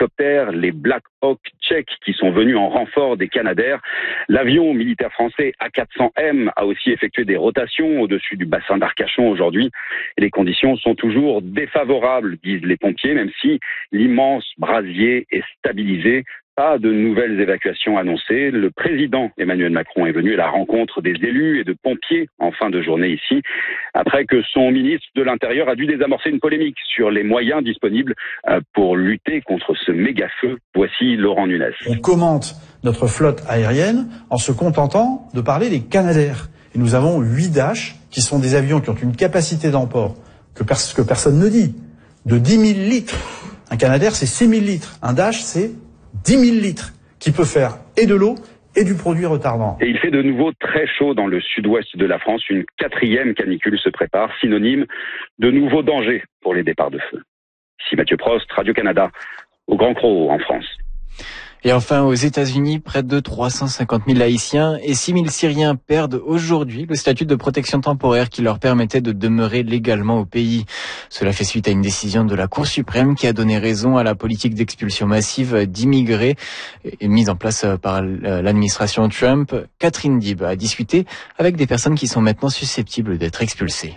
hélicoptères, les Black Hawk tchèques qui sont venus en renfort des Canadair. L'avion militaire français A400M a aussi effectué des rotations au-dessus du bassin d'Arcachon aujourd'hui. Et les conditions sont toujours défavorables, disent les pompiers, même si l'immense brasier est stabilisé. Pas de nouvelles évacuations annoncées. Le président Emmanuel Macron est venu à la rencontre des élus et de pompiers en fin de journée ici, après que son ministre de l'Intérieur a dû désamorcer une polémique sur les moyens disponibles pour lutter contre ce méga-feu. Voici Laurent Nunez. On commente notre flotte aérienne en se contentant de parler des Canadair. Et nous avons 8 Dash, qui sont des avions qui ont une capacité d'emport que personne ne dit, de 10 000 litres. Un Canadair, c'est 6 000 litres. Un Dash, c'est 10 000 litres, qui peut faire et de l'eau et du produit retardant. Et il fait de nouveau très chaud dans le sud-ouest de la France. Une 4e canicule se prépare, synonyme de nouveaux dangers pour les départs de feu. Ici Mathieu Prost, Radio-Canada, au Grand Croc en France. Et enfin, aux États-Unis, près de 350 000 Haïtiens et 6 000 Syriens perdent aujourd'hui le statut de protection temporaire qui leur permettait de demeurer légalement au pays. Cela fait suite à une décision de la Cour suprême qui a donné raison à la politique d'expulsion massive d'immigrés mise en place par l'administration Trump. Catherine Dib a discuté avec des personnes qui sont maintenant susceptibles d'être expulsées.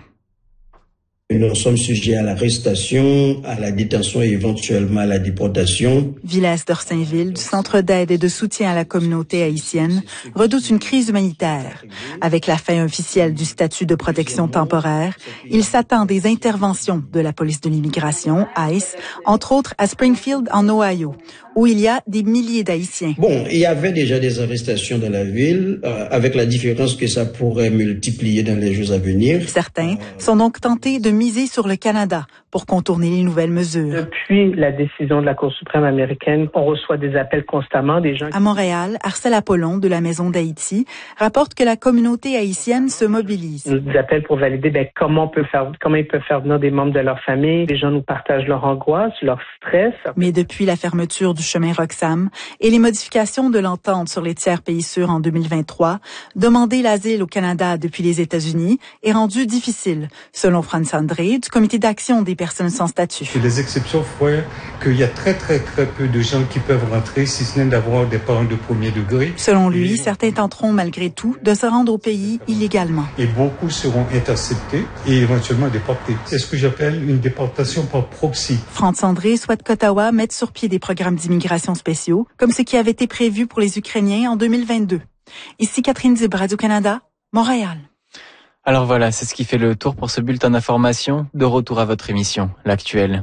Nous sommes sujets à l'arrestation, à la détention et éventuellement à la déportation. Villesse d'Orsainville, du Centre d'aide et de soutien à la communauté haïtienne, redoute une crise humanitaire. Avec la fin officielle du statut de protection temporaire, il s'attend des interventions de la police de l'immigration, ICE, entre autres à Springfield, en Ohio, où il y a des milliers d'Haïtiens. Bon, il y avait déjà des arrestations dans la ville, avec la différence que ça pourrait multiplier dans les jours à venir. Certains sont donc tentés de miser sur le Canada pour contourner les nouvelles mesures. Depuis la décision de la Cour suprême américaine, on reçoit des appels constamment des gens. À Montréal, Arcel Apollon de la Maison d'Haïti rapporte que la communauté haïtienne se mobilise. Nous nous appellent pour valider comment ils peuvent faire venir des membres de leur famille. Les gens nous partagent leur angoisse, leur stress. Mais depuis la fermeture du chemin Roxham et les modifications de l'entente sur les tiers pays sûrs en 2023, demander l'asile au Canada depuis les États-Unis est rendu difficile, selon Franz André du Comité d'action des personnes sans statut. Les exceptions font qu'il y a très peu de gens qui peuvent rentrer, si ce n'est d'avoir des parents de premier degré. Selon lui, certains tenteront malgré tout de se rendre au pays illégalement. Et beaucoup seront interceptés et éventuellement déportés. C'est ce que j'appelle une déportation par proxy. Franz André souhaite qu'Ottawa mette sur pied des programmes d'immigration spéciaux, comme ce qui avait été prévu pour les Ukrainiens en 2022. Ici Catherine Dib, Radio-Canada, Montréal. Alors voilà, c'est ce qui fait le tour pour ce bulletin d'information. De retour à votre émission, L'Actuel.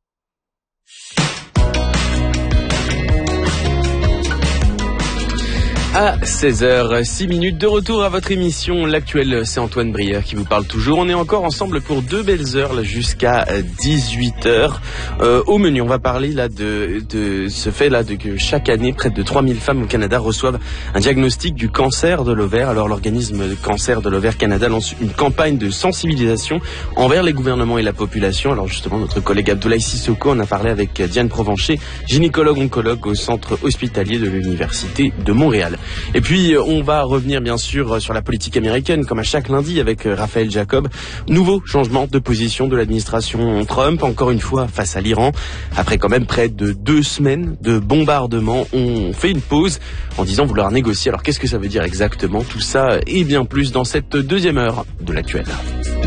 À 16h06 de retour à votre émission L'Actuel, c'est Antoine Brière qui vous parle toujours. On est encore ensemble pour 2 belles heures là, jusqu'à 18h. Au menu, on va parler là de ce fait là de que chaque année près de 3000 femmes au Canada reçoivent un diagnostic du cancer de l'ovaire. Alors l'organisme Cancer de l'ovaire Canada lance une campagne de sensibilisation envers les gouvernements et la population. Alors justement, notre collègue Abdoulaye Sissoko en a parlé avec Diane Provencher, gynécologue oncologue au centre hospitalier de l'Université de Montréal. Et puis, on va revenir bien sûr sur la politique américaine, comme à chaque lundi avec Raphaël Jacob. Nouveau changement de position de l'administration Trump, encore une fois face à l'Iran. Après quand même près de 2 semaines de bombardement, on fait une pause en disant vouloir négocier. Alors qu'est-ce que ça veut dire exactement? Tout ça et bien plus dans cette deuxième heure de l'Actuel.